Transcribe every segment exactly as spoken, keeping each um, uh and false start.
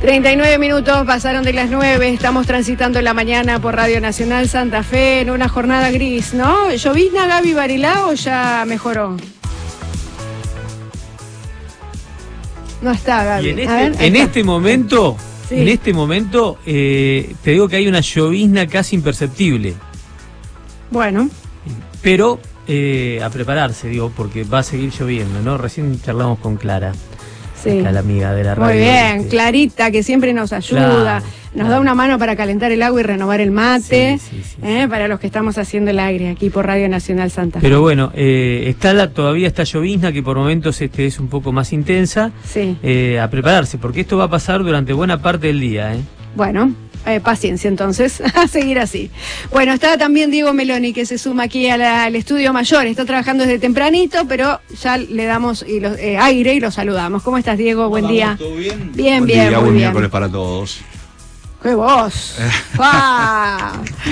treinta y nueve minutos pasaron de las nueve, estamos transitando la mañana por Radio Nacional Santa Fe en una jornada gris, ¿no? ¿Llovizna, Gaby Barilá, o ya mejoró? No está, Gaby. Y en este, A ver, en está. este momento, Sí. en este momento, eh, te digo que hay una llovizna casi imperceptible. Bueno. Pero eh, a prepararse, digo, porque va a seguir lloviendo, ¿no? Recién charlamos con Clara. Sí. Acá la amiga de la radio. Muy bien, este. Clarita, que siempre nos ayuda, Claro, nos claro. da una mano para calentar el agua y renovar el mate, Sí, sí, sí, ¿eh? Para los que estamos haciendo el aire aquí por Radio Nacional Santa Fe. Pero bueno, eh, está la, todavía está llovizna, que por momentos este es un poco más intensa. Sí. Eh, a prepararse, porque esto va a pasar durante buena parte del día, ¿eh? Bueno, eh, paciencia entonces, a seguir así. Bueno, está también Diego Meloni, que se suma aquí a la- al estudio mayor, está trabajando desde tempranito, pero ya le damos y lo- eh, aire y lo saludamos. ¿Cómo estás, Diego? Buen día. ¿Todo bien? Bien, buen bien, día, muy buen bien. miércoles para todos. ¡Qué voz! ¡Ah!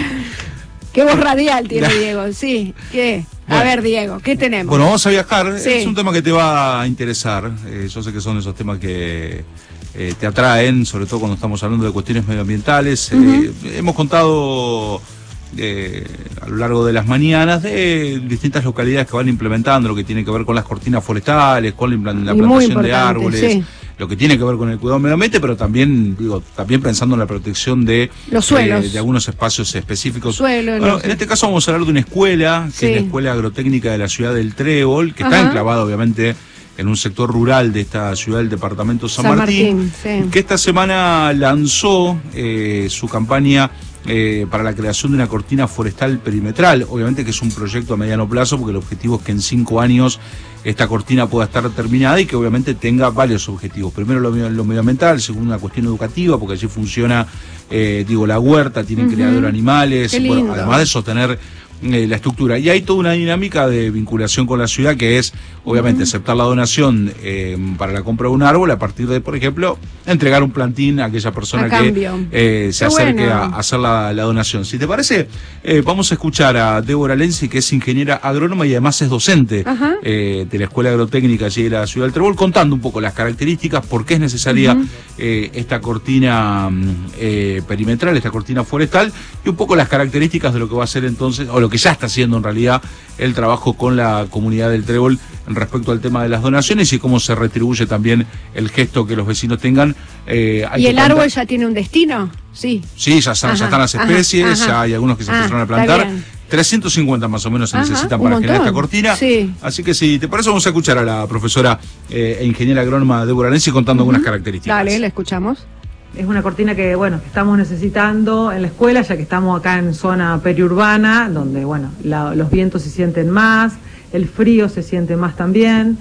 ¡Qué voz radial tiene Diego! Sí, ¿qué? A Bueno. ver, Diego, ¿qué tenemos? Bueno, vamos a viajar. Sí. Es un tema que te va a interesar. Eh, yo sé que son esos temas que eh, te atraen, sobre todo cuando estamos hablando de cuestiones medioambientales. Ujú. Eh, hemos contado eh, a lo largo de las mañanas de distintas localidades que van implementando lo que tiene que ver con las cortinas forestales, con la, implan- la Y muy plantación de importante, árboles, sí. lo que tiene que ver con el cuidado del medio ambiente, pero también, digo, también pensando en la protección de Los suelos. eh, de algunos espacios específicos. Suelo, Bueno, los- en este caso vamos a hablar de una escuela, que Sí. es la Escuela Agrotécnica de la ciudad del Trébol, que Ajá. está enclavada obviamente en un sector rural de esta ciudad del departamento San, San Martín, Martín, sí. que esta semana lanzó eh, su campaña eh, para la creación de una cortina forestal perimetral. Obviamente que es un proyecto a mediano plazo, porque el objetivo es que en cinco años esta cortina pueda estar terminada y que obviamente tenga varios objetivos. Primero lo, lo medioambiental, segundo una cuestión educativa, porque allí funciona, eh, digo, la huerta, tienen Ujú. criadero de animales, Qué bueno, lindo. además de sostener eh, la estructura. Y hay toda una dinámica de vinculación con la ciudad, que es, obviamente, Ujú. aceptar la donación eh, para la compra de un árbol, a partir de, por ejemplo, entregar un plantín a aquella persona A que cambio. eh, se Qué acerque bueno. a, a hacer la, la donación. Si te parece, eh, vamos a escuchar a Débora Lenzi, que es ingeniera agrónoma y además es docente Ajá. eh, de la Escuela Agrotécnica allí de la ciudad del Trébol, contando un poco las características, por qué es necesaria Ujú. eh, esta cortina mm, eh, perimetral, esta cortina forestal, y un poco las características de lo que va a ser entonces, o lo que ya está haciendo en realidad el trabajo con la comunidad del Trébol respecto al tema de las donaciones y cómo se retribuye también el gesto que los vecinos tengan. Eh, hay ¿Y que el plantar- árbol ya tiene un destino? Sí. Sí, ya, están- Ajá, ya están las ajá, especies, ajá. ya hay algunos que se Ah, empezaron a está plantar. bien. trescientos cincuenta más o menos se Ajá, necesitan un para generar montón. esta cortina. Sí. Así que si te parece, vamos a escuchar a la profesora eh, e ingeniera agrónoma Débora Lenzi contando algunas características. Dale, la escuchamos. Es una cortina que, bueno, que estamos necesitando en la escuela, ya que estamos acá en zona periurbana, donde, bueno, la- los vientos se sienten más, el frío se siente más también.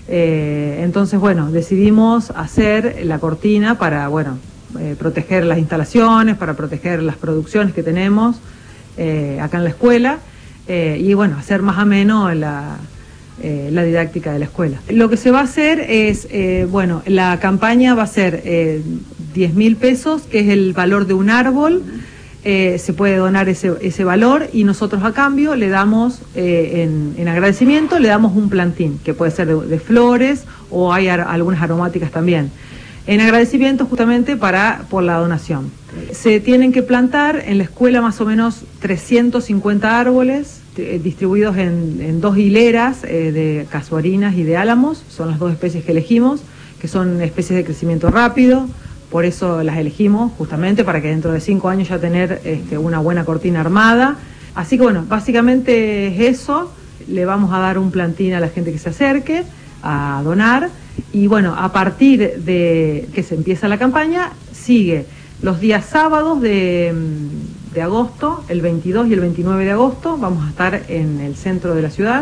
Eh, entonces, bueno, decidimos hacer la cortina para, bueno, eh, proteger las instalaciones, para proteger las producciones que tenemos eh, acá en la escuela eh, y, bueno, hacer más ameno la... Eh, la didáctica de la escuela. Lo que se va a hacer es, eh, bueno, la campaña va a ser eh, diez mil pesos, que es el valor de un árbol, eh, se puede donar ese, ese valor y nosotros a cambio le damos, eh, en, en agradecimiento, le damos un plantín, que puede ser de, de flores o hay ar- algunas aromáticas también. En agradecimiento justamente para por la donación. Se tienen que plantar en la escuela más o menos trescientos cincuenta árboles, eh, distribuidos en, en dos hileras eh, de casuarinas y de álamos, son las dos especies que elegimos, que son especies de crecimiento rápido, por eso las elegimos justamente para que dentro de cinco años ya tener este, una buena cortina armada. Así que bueno, básicamente es eso, le vamos a dar un plantín a la gente que se acerque a donar y bueno, a partir de que se empieza la campaña, sigue los días sábados de, de agosto, el veintidós y el veintinueve de agosto, vamos a estar en el centro de la ciudad,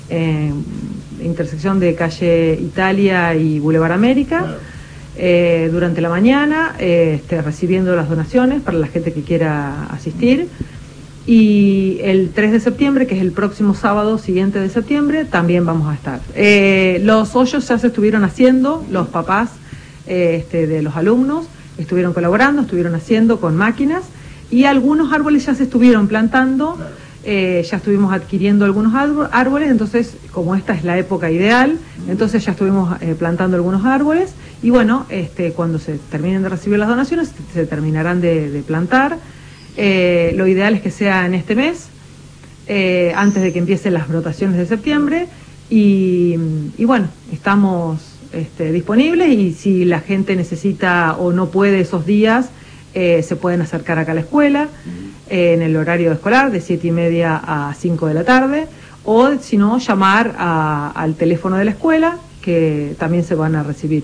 en intersección de calle Italia y Boulevard América, eh, durante la mañana, eh, este, recibiendo las donaciones para la gente que quiera asistir. Y el tres de septiembre, que es el próximo sábado siguiente de septiembre, también vamos a estar. Eh, los hoyos ya se estuvieron haciendo, los papás eh, este, de los alumnos estuvieron colaborando, estuvieron haciendo con máquinas y algunos árboles ya se estuvieron plantando eh, ya estuvimos adquiriendo algunos árboles, entonces como esta es la época ideal, entonces ya estuvimos eh, plantando algunos árboles y bueno, este, cuando se terminen de recibir las donaciones se terminarán de, de plantar. Eh, lo ideal es que sea en este mes, eh, antes de que empiecen las brotaciones de septiembre y, y bueno, estamos este, disponibles y si la gente necesita o no puede esos días, eh, se pueden acercar acá a la escuela eh, en el horario escolar de siete y media a cinco de la tarde o si no, llamar a, al teléfono de la escuela que también se van a recibir.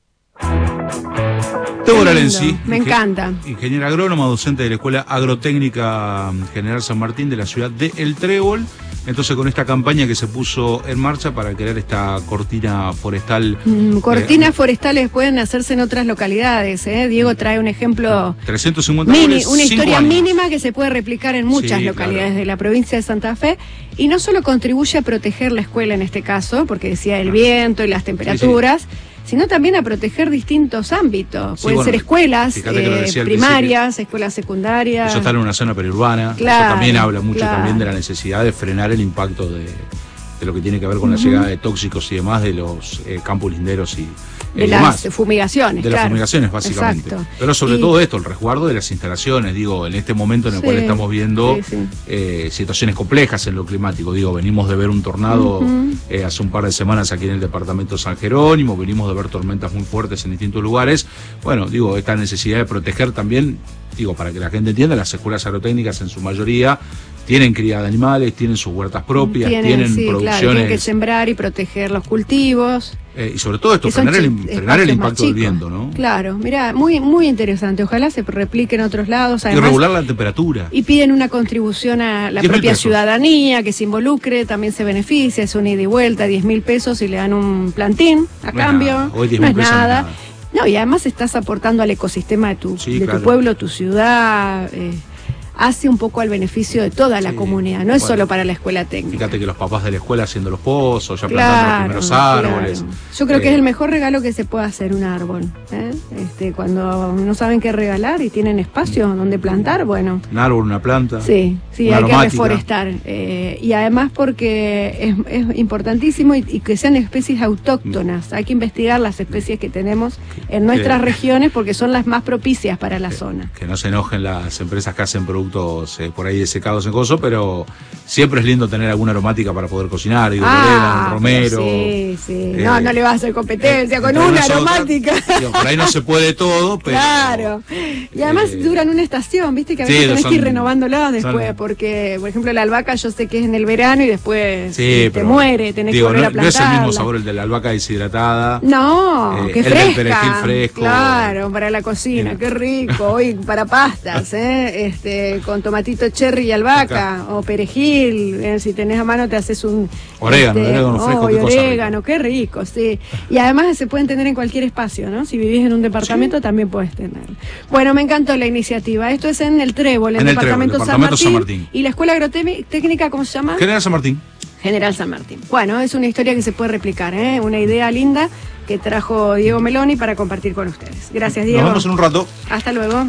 Débora Lenzi, me encanta. Ingeniera agrónoma, docente de la Escuela Agrotécnica General San Martín de la ciudad de El Trébol. Entonces, con esta campaña que se puso en marcha para crear esta cortina forestal. Mm, cortinas eh, forestales pueden hacerse en otras localidades. ¿eh? Diego trae un ejemplo. trescientos cincuenta mini, árboles, una historia años. mínima que se puede replicar en muchas Sí, localidades claro. de la provincia de Santa Fe. Y no solo contribuye a proteger la escuela en este caso, porque decía el viento y las temperaturas. Sí, sí. Sino también a proteger distintos ámbitos. Sí, Pueden bueno, ser escuelas eh, primarias, escuelas secundarias. Eso está en una zona periurbana. Claro, eso también habla mucho claro. también de la necesidad de frenar el impacto de, de lo que tiene que ver con Uh-huh. la llegada de tóxicos y demás de los eh, campos linderos y de eh, las demás. fumigaciones. De claro. las fumigaciones, básicamente. Exacto. Pero sobre y... todo esto, el resguardo de las instalaciones, digo, en este momento en el sí, cual estamos viendo sí, sí. Eh, situaciones complejas en lo climático. Digo, venimos de ver un tornado Uh-huh. eh, hace un par de semanas aquí en el departamento de San Jerónimo, venimos de ver tormentas muy fuertes en distintos lugares. Bueno, digo, esta necesidad de proteger también, digo, para que la gente entienda, las escuelas agrotécnicas en su mayoría tienen cría de animales, tienen sus huertas propias, tienen, tienen sí, producciones. Claro, tienen que sembrar y proteger los cultivos. Eh, y sobre todo esto, Que son frenar el, chi- frenar el espacios impacto más del chicos. viento, ¿no? Claro, mira, muy muy interesante. Ojalá se replique en otros lados. Y Además, regular la temperatura. y piden una contribución a la diez mil propia pesos. ciudadanía que se involucre, también se beneficia, es un ida y vuelta, diez mil pesos y le dan un plantín a No es cambio. nada. Hoy diez no mil es pesos no es nada. nada. No, y además estás aportando al ecosistema de tu, Sí, de claro. tu pueblo, tu ciudad. Eh, hace un poco al beneficio de toda la Sí. comunidad, no es Bueno, solo para la escuela técnica. Fíjate que los papás de la escuela haciendo los pozos, ya plantando los primeros claro. árboles. Yo creo que Eh, es el mejor regalo que se puede hacer un árbol. ¿eh? Este, cuando no saben qué regalar y tienen espacio donde plantar, bueno. Un árbol, una planta. Sí, sí, una hay que aromática. reforestar. Eh, y además porque es, es importantísimo y, y que sean especies autóctonas. Hay que investigar las especies que tenemos en nuestras que- regiones porque son las más propicias para la zona. Que no se enojen las empresas que hacen productos eh, por ahí desecados en coso, pero siempre es lindo tener alguna aromática para poder cocinar, digo, orégano, romero. Sí, sí. eh, no, no le vas a hacer competencia eh, con entre una unas otras. aromática. Digo, por ahí no se puede todo, pero. Claro. Y además eh, duran una estación, viste que a sí, veces tenés son- que ir renovándolas después, son- porque, por ejemplo, la albahaca yo sé que es en el verano y después Sí, te pero, muere, tenés digo, que volver no, a no es el plantarla. mismo sabor el de la albahaca deshidratada. No, Eh, qué el del fresca. perejil fresco. Claro, para la cocina, Bien. qué rico. Hoy para pastas, ¿eh? este, con tomatito cherry y albahaca, o perejil. eh, si tenés a mano te haces un Orégano, orégano fresco, oh, qué y cosa orégano, qué rico, sí. Y además se pueden tener en cualquier espacio, ¿no? Si vivís en un departamento también puedes tener. Bueno, me encantó la iniciativa. Esto es en el Trébol, en En el el Trébol, departamento, departamento San, San Martín, Martín. Y la escuela agrotécnica, ¿cómo se llama? General San Martín. General San Martín. Bueno, es una historia que se puede replicar, ¿eh? Una idea linda que trajo Diego Meloni para compartir con ustedes. Gracias, Diego. Nos vemos en un rato. Hasta luego.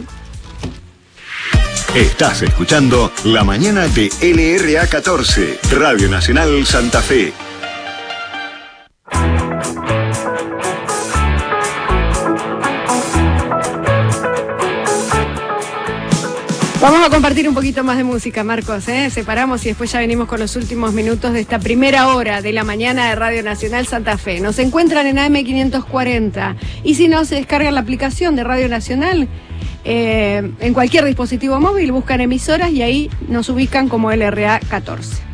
Estás escuchando La Mañana de L R A catorce, Radio Nacional Santa Fe. Vamos a compartir un poquito más de música, Marcos, ¿eh? Separamos y después ya venimos con los últimos minutos de esta primera hora de la mañana de Radio Nacional Santa Fe. Nos encuentran en A M quinientos cuarenta y si no, se descargan la aplicación de Radio Nacional eh, en cualquier dispositivo móvil, buscan emisoras y ahí nos ubican como L R A catorce.